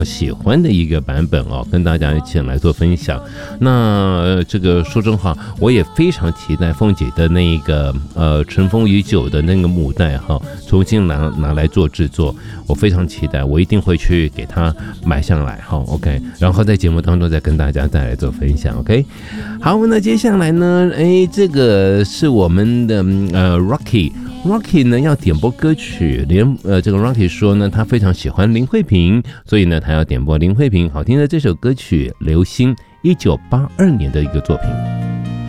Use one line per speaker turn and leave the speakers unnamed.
喜欢的一个版本哦，跟大家一起来做分享。那这个说真话，我也非常期待凤姐的那个尘封已久的那个母带哈，重新拿来做制作，我非常期待，我一定会去给它买下来哈。OK， 然后在节目当中再跟大家再来做分享。OK， 好，那接下来呢，这个是我们的Rocky 呢要点播歌曲，这个 Rocky 说呢，他非常喜欢林慧萍，所以呢，他要点播林慧萍好听的这首歌曲《流星》，1982年的一个作品。